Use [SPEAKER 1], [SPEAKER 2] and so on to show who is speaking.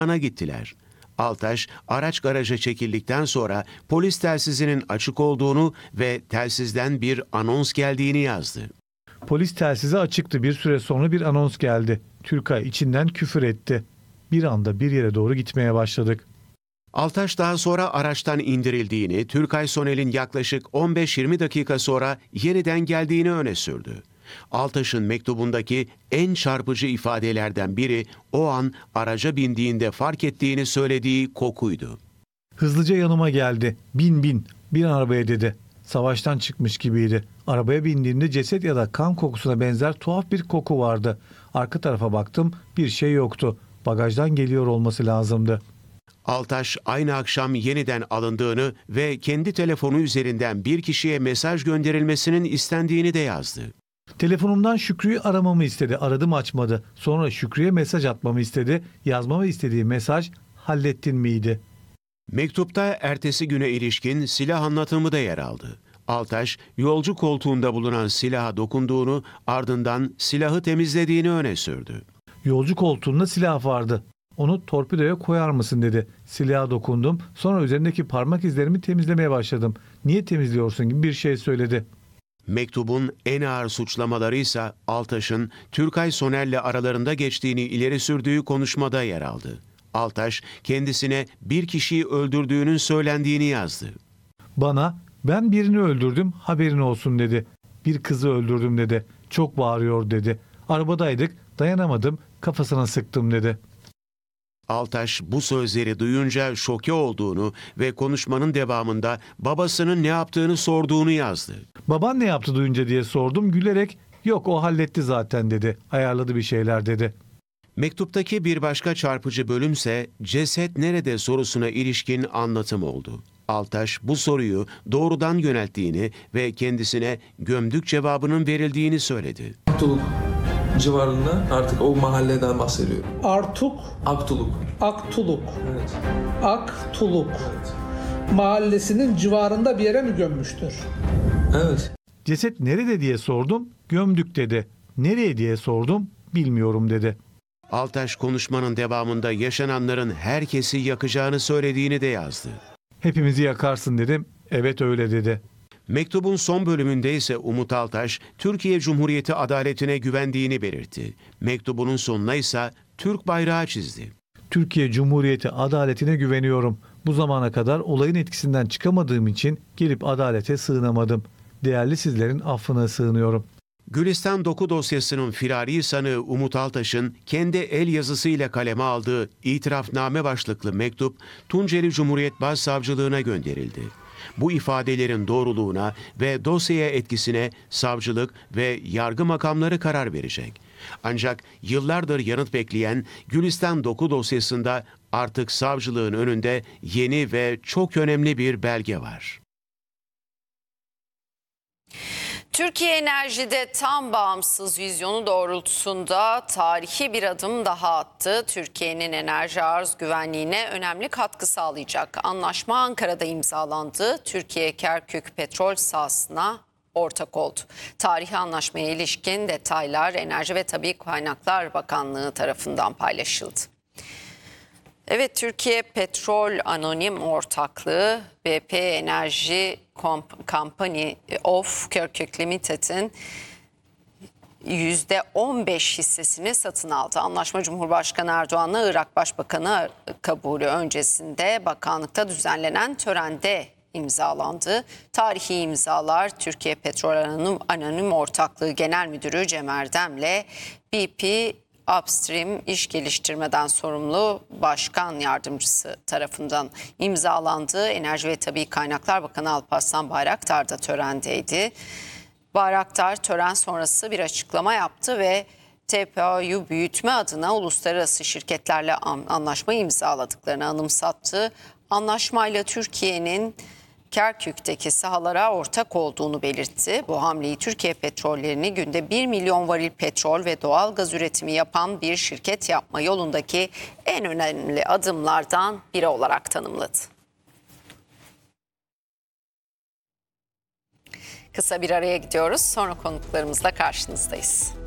[SPEAKER 1] gittiler. Altaş, araç garaja çekildikten sonra polis telsizinin açık olduğunu ve telsizden bir anons geldiğini yazdı.
[SPEAKER 2] Polis telsizi açıktı. Bir süre sonra bir anons geldi. Türkay içinden küfür etti. Bir anda bir yere doğru gitmeye başladık.
[SPEAKER 1] Altaş daha sonra araçtan indirildiğini, Türkay Sonel'in yaklaşık 15-20 dakika sonra yeniden geldiğini öne sürdü. Altaş'ın mektubundaki en çarpıcı ifadelerden biri o an araca bindiğinde fark ettiğini söylediği kokuydu.
[SPEAKER 2] Hızlıca yanıma geldi. Bin, bin arabaya dedi. Savaştan çıkmış gibiydi. Arabaya bindiğimde ceset ya da kan kokusuna benzer tuhaf bir koku vardı. Arka tarafa baktım, bir şey yoktu. Bagajdan geliyor olması lazımdı.
[SPEAKER 1] Altaş aynı akşam yeniden alındığını ve kendi telefonu üzerinden bir kişiye mesaj gönderilmesinin istendiğini de yazdı.
[SPEAKER 2] Telefonumdan Şükrü'yü aramamı istedi. Aradım, açmadı. Sonra Şükrü'ye mesaj atmamı istedi. Yazmamı istediği mesaj "hallettin miydi?"
[SPEAKER 1] Mektupta ertesi güne ilişkin silah anlatımı da yer aldı. Altaş, yolcu koltuğunda bulunan silaha dokunduğunu, ardından silahı temizlediğini öne sürdü.
[SPEAKER 2] Yolcu koltuğunda silah vardı. Onu torpidoya koyar mısın dedi. Silaha dokundum. Sonra üzerindeki parmak izlerimi temizlemeye başladım. Niye temizliyorsun gibi bir şey söyledi.
[SPEAKER 1] Mektubun en ağır suçlamaları ise Altaş'ın Türkay Soner'le aralarında geçtiğini ileri sürdüğü konuşmada yer aldı. Altaş, kendisine bir kişiyi öldürdüğünün söylendiğini yazdı.
[SPEAKER 2] Bana "ben birini öldürdüm, haberin olsun" dedi. "Bir kızı öldürdüm" dedi. "Çok bağırıyor" dedi. "Arabadaydık, dayanamadım, kafasına sıktım" dedi.
[SPEAKER 1] Altaş bu sözleri duyunca şoke olduğunu ve konuşmanın devamında babasının ne yaptığını sorduğunu yazdı.
[SPEAKER 2] "Baban ne yaptı duyunca?" diye sordum. Gülerek "yok, o halletti zaten" dedi. "Ayarladı bir şeyler" dedi.
[SPEAKER 1] Mektuptaki bir başka çarpıcı bölümse ceset nerede sorusuna ilişkin anlatım oldu. Altaş bu soruyu doğrudan yönelttiğini ve kendisine gömdük cevabının verildiğini söyledi.
[SPEAKER 3] Aktuluk civarında, artık o mahalleden bahsediyorum.
[SPEAKER 4] Aktuluk.
[SPEAKER 3] Evet.
[SPEAKER 4] Aktuluk.
[SPEAKER 3] Evet.
[SPEAKER 4] Mahallesinin civarında bir yere mi gömmüştür?
[SPEAKER 3] Evet.
[SPEAKER 2] "Ceset nerede?" diye sordum. "Gömdük" dedi. "Nereye?" diye sordum. "Bilmiyorum" dedi.
[SPEAKER 1] Altaş konuşmanın devamında yaşananların herkesi yakacağını söylediğini de yazdı.
[SPEAKER 2] "Hepimizi yakarsın" dedim. "Evet, öyle" dedi.
[SPEAKER 1] Mektubun son bölümünde ise Umut Altaş, Türkiye Cumhuriyeti adaletine güvendiğini belirtti. Mektubunun sonuna ise Türk bayrağı çizdi.
[SPEAKER 2] "Türkiye Cumhuriyeti adaletine güveniyorum. Bu zamana kadar olayın etkisinden çıkamadığım için gelip adalete sığınamadım. Değerli sizlerin affına sığınıyorum."
[SPEAKER 1] Gülistan Doku dosyasının firari sanığı Umut Altaş'ın kendi el yazısıyla kaleme aldığı itirafname başlıklı mektup Tunceli Cumhuriyet Başsavcılığına gönderildi. Bu ifadelerin doğruluğuna ve dosyaya etkisine savcılık ve yargı makamları karar verecek. Ancak yıllardır yanıt bekleyen Gülistan Doku dosyasında artık savcılığın önünde yeni ve çok önemli bir belge var.
[SPEAKER 5] Türkiye Enerji'de tam bağımsız vizyonu doğrultusunda tarihi bir adım daha attı. Türkiye'nin enerji arz güvenliğine önemli katkı sağlayacak anlaşma Ankara'da imzalandı. Türkiye Kerkük petrol sahasına ortak oldu. Tarihi anlaşmaya ilişkin detaylar Enerji ve Tabii Kaynaklar Bakanlığı tarafından paylaşıldı. Evet, Türkiye Petrol Anonim Ortaklığı BP Enerji Company of Kirkuk Limited'in %15 hissesini satın aldı. Anlaşma Cumhurbaşkanı Erdoğan'la Irak Başbakanı kabulü öncesinde bakanlıkta düzenlenen törende imzalandı. Tarihi imzalar Türkiye Petrol Anonim Ortaklığı Genel Müdürü Cem Erdem'le BP Upstream İş Geliştirmeden sorumlu Başkan Yardımcısı tarafından imzalandı. Enerji ve Tabii Kaynaklar Bakanı Alparslan Bayraktar da törendeydi. Bayraktar tören sonrası bir açıklama yaptı ve TPA'yı büyütme adına uluslararası şirketlerle anlaşma imzaladıklarını anımsattı. Anlaşmayla Türkiye'nin Kerkük'teki sahalara ortak olduğunu belirtti. Bu hamleyi Türkiye Petrollerini günde 1 milyon varil petrol ve doğal gaz üretimi yapan bir şirket yapma yolundaki en önemli adımlardan biri olarak tanımladı. Kısa bir araya gidiyoruz. Sonra konuklarımızla karşınızdayız.